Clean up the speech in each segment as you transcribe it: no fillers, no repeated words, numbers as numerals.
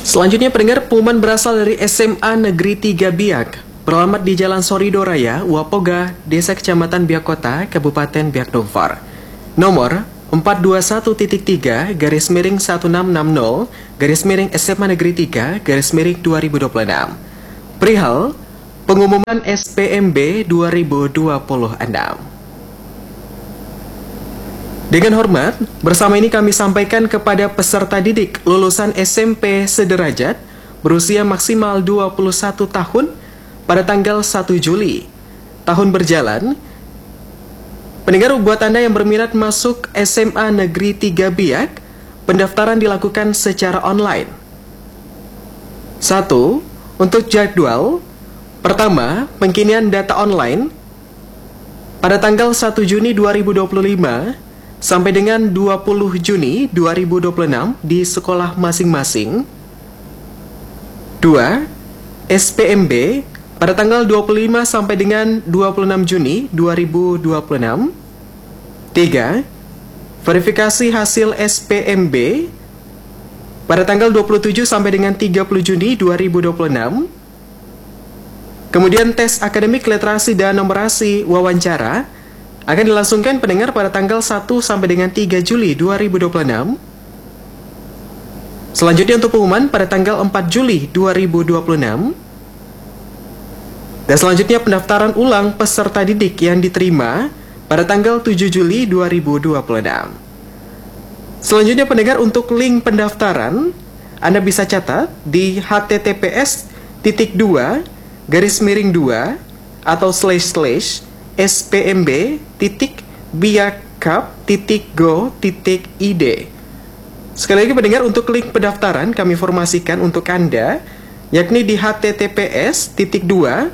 Selanjutnya pendengar, pengumuman berasal dari SMA Negeri 3 Biak, beralamat di Jalan Sorido Raya, Wapoga, Desa Kecamatan Biak Kota, Kabupaten Biak Numfor. Nomor 421.3/1660 SMA Negeri 3 2026. Perihal pengumuman SPMB 2026. Dengan hormat, bersama ini kami sampaikan kepada peserta didik lulusan SMP sederajat berusia maksimal 21 tahun pada tanggal 1 Juli. Tahun berjalan, pendengar, buat Anda yang berminat masuk SMA Negeri 3 Biak, pendaftaran dilakukan secara online. 1. Untuk jadwal, pertama, penginian data online pada tanggal 1 Juni 2025 sampai dengan 20 Juni 2026 di sekolah masing-masing. 2. SPMB pada tanggal 25 sampai dengan 26 Juni 2026. 3. Verifikasi hasil SPMB pada tanggal 27 sampai dengan 30 Juni 2026. Kemudian tes akademik literasi dan numerasi wawancara akan dilangsungkan pendengar pada tanggal 1 sampai dengan 3 Juli 2026. Selanjutnya untuk pengumuman pada tanggal 4 Juli 2026. Dan selanjutnya pendaftaran ulang peserta didik yang diterima pada tanggal 7 Juli 2026. Selanjutnya pendengar, untuk link pendaftaran Anda bisa catat di https://2 atau // spmb.biakcup.go.id. Sekali lagi pendengar, untuk link pendaftaran kami informasikan untuk Anda, yakni di https://2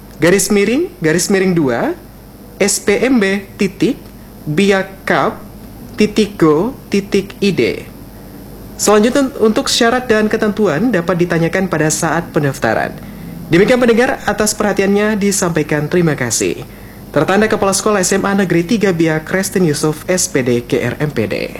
spmb.biakcup.go.id. Selanjutnya untuk syarat dan ketentuan dapat ditanyakan pada saat pendaftaran. Demikian pendengar, atas perhatiannya disampaikan terima kasih. Tertanda Kepala Sekolah SMA Negeri 3 Biak Restin Yusuf SPD GR MPD.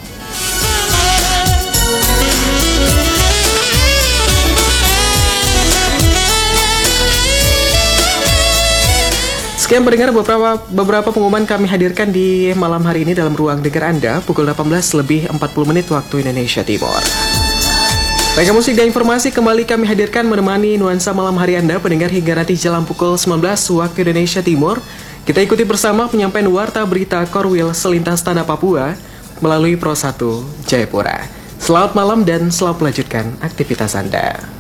Sekian pendengar beberapa pengumuman kami hadirkan di malam hari ini dalam ruang dengar Anda pukul 18:40 waktu Indonesia Timur. Rangka musik dan informasi kembali kami hadirkan menemani nuansa malam hari Anda pendengar hingga nanti jelang pukul 19 waktu Indonesia Timur. Kita ikuti bersama penyampaian warta berita Korwil selintas tanah Papua melalui Pro 1 Jayapura. Selamat malam dan selamat melanjutkan aktivitas Anda.